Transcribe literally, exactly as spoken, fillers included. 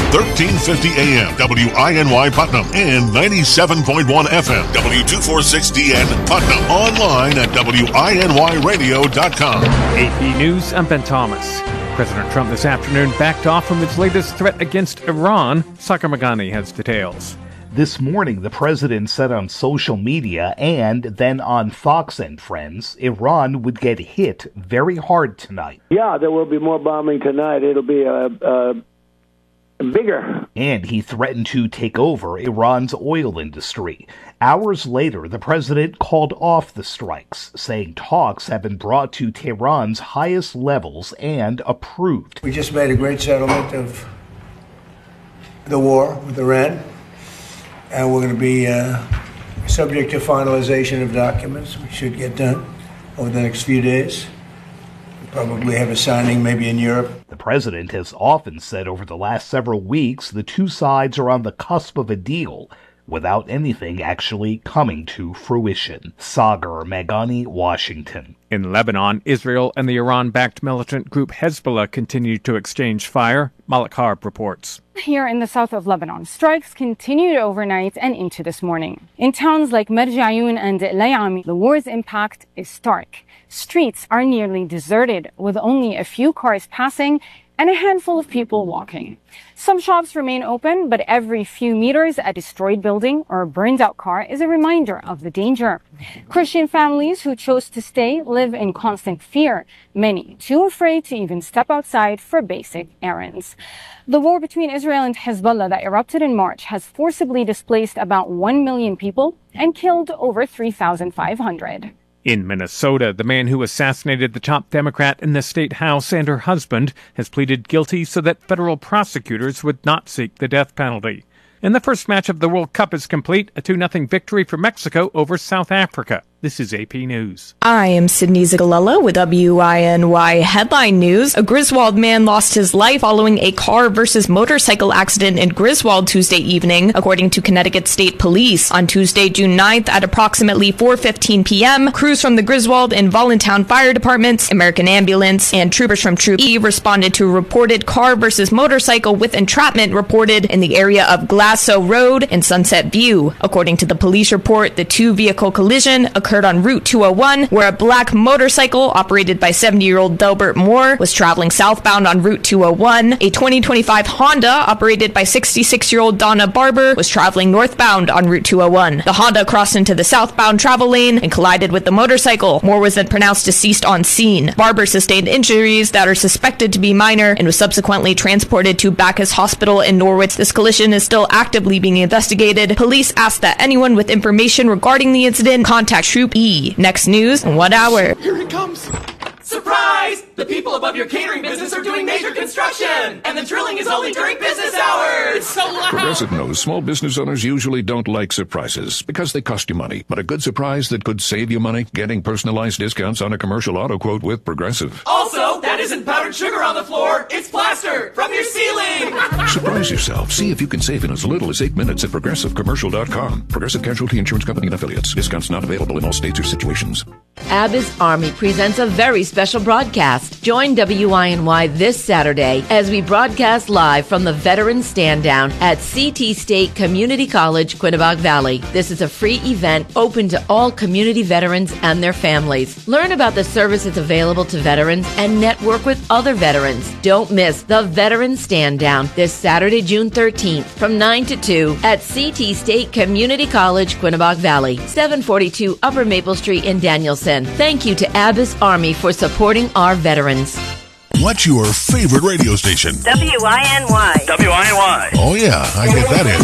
thirteen fifty A M W I N Y Putnam and ninety-seven point one F M W two forty-six D N Putnam. Online at W I N Y radio dot com. A P News, I'm Ben Thomas. President Trump this afternoon backed off from his latest threat against Iran. Sakar Magani has details. This morning, the president said on social media and then on Fox and Friends, Iran would get hit very hard tonight. Yeah, there will be more bombing tonight. It'll be a, a bigger. And he threatened to take over Iran's oil industry. Hours later, the president called off the strikes, saying talks have been brought to Tehran's highest levels and approved. We just made a great settlement of the war with Iran. And we're going to be uh, subject to finalization of documents. We should get done over the next few days. We'll probably have a signing maybe in Europe. The president has often said over the last several weeks the two sides are on the cusp of a deal without anything actually coming to fruition. Sagar Magani, Washington. In Lebanon, Israel and the Iran-backed militant group Hezbollah continue to exchange fire. Malik Harb reports. Here in the south of Lebanon, strikes continued overnight and into this morning. In towns like Marjayoun and Layami, the war's impact is stark. Streets are nearly deserted, with only a few cars passing and a handful of people walking. Some shops remain open, but every few meters, a destroyed building or a burned-out car is a reminder of the danger. Christian families who chose to stay live in constant fear, many too afraid to even step outside for basic errands. The war between Israel and Hezbollah that erupted in March has forcibly displaced about one million people and killed over three thousand five hundred. In Minnesota, the man who assassinated the top Democrat in the state house and her husband has pleaded guilty so that federal prosecutors would not seek the death penalty. And the first match of the World Cup is complete, a two nothing victory for Mexico over South Africa. This is A P News. I am Sydney Zigalella with W I N Y Headline News. A Griswold man lost his life following a car versus motorcycle accident in Griswold Tuesday evening, according to Connecticut State Police. On Tuesday, June ninth, at approximately four fifteen p.m., crews from the Griswold and Voluntown Fire Departments, American Ambulance, and troopers from Troop E responded to a reported car versus motorcycle with entrapment reported in the area of Glasso Road and Sunset View. According to the police report, the two-vehicle collision occurred on Route two oh one, where a black motorcycle operated by seventy-year-old Delbert Moore was traveling southbound on Route two oh one. A twenty twenty-five Honda operated by sixty-six-year-old Donna Barber was traveling northbound on Route two oh one. The Honda crossed into the southbound travel lane and collided with the motorcycle. Moore was then pronounced deceased on scene. Barber sustained injuries that are suspected to be minor and was subsequently transported to Bacchus Hospital in Norwich. This collision is still actively being investigated. Police ask that anyone with information regarding the incident contact Troop E. Next news in one hour. Here he comes. Surprise! The people above your catering business are doing major construction, and the drilling is only during business hours. It's so loud. Progressive knows small business owners usually don't like surprises because they cost you money. But a good surprise that could save you money, getting personalized discounts on a commercial auto quote with Progressive. Also, that isn't powdered sugar on the floor. It's plaster from your ceiling. Surprise yourself. See if you can save in as little as eight minutes at progressive commercial dot com. Progressive Casualty Insurance Company and Affiliates. Discounts not available in all states or situations. Abbas Army presents a very special broadcast. Join W I N Y this Saturday as we broadcast live from the Veterans Stand Down at C T State Community College, Quinebaug Valley. This is a free event open to all community veterans and their families. Learn about the services available to veterans and network with other veterans. Don't miss the Veterans Stand Down this Saturday, June thirteenth from nine to two at C T State Community College, Quinebaug Valley, seven forty-two Upper Maple Street in Danielson. Thank you to Abbas Army for supporting our veterans. What's your favorite radio station? W I N Y. W I N Y. Oh, yeah, I get that in.